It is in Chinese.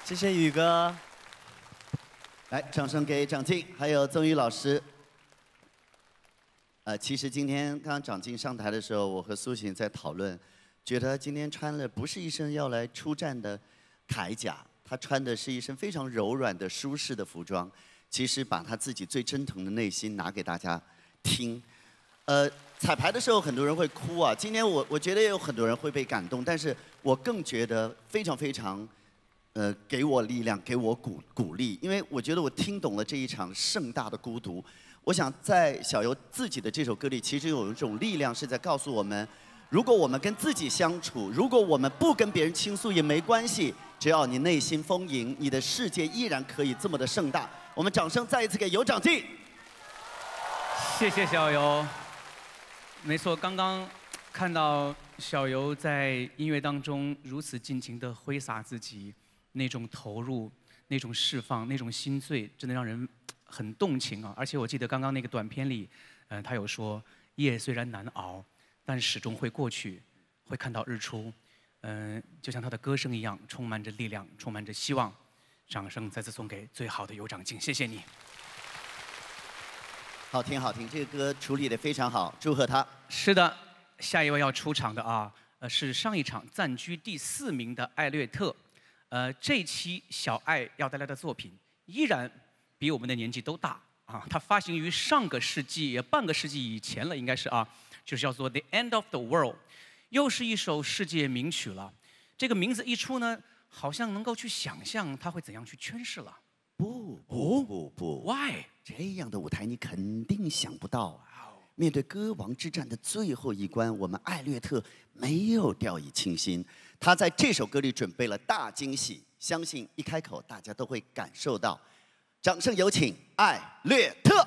谢谢宇哥。 来，掌声给长静，还有曾宇老师。其实今天刚刚长静上台的时候，我和苏醒在讨论，觉得今天穿了不是一身要来出战的铠甲，她穿的是一身非常柔软的、舒适的服装。其实把她自己最真诚的内心拿给大家听。彩排的时候很多人会哭啊，今天我觉得也有很多人会被感动，但是我更觉得非常非常。给我力量，给我鼓励，因为我觉得我听懂了这一场盛大的孤独。我想在小游自己的这首歌里，其实有一种力量是在告诉我们，如果我们跟自己相处，如果我们不跟别人倾诉也没关系，只要你内心丰盈，你的世界依然可以这么的盛大。我们掌声再一次给尤长靖。 谢谢小游。没错，刚刚看到小游在音乐当中如此尽情地挥洒自己。那种投入、那种释放、那种心醉，真的让人很动情啊！而且我记得刚刚那个短片里，他有说，夜虽然难熬，但始终会过去，会看到日出。就像他的歌声一样，充满着力量，充满着希望。掌声再次送给最好的尤长靖，谢谢你。 好听好听，这个歌处理得非常好，祝贺他。 是的，下一位要出场的啊，是上一场暂居第4名的艾略特。这一期小爱要带来的作品依然比我们的年纪都大啊！它发行于上个世纪半个世纪以前了，应该是啊，就是叫做《The End of the World》，又是一首世界名曲了。这个名字一出呢，好像能够去想象它会怎样去诠释了。 不 ，Why？ 这样的舞台你肯定想不到啊！面对歌王之战的最后一关，我们艾略特没有掉以轻心。他在这首歌里准备了大惊喜，相信一开口大家都会感受到。掌声有请艾略特。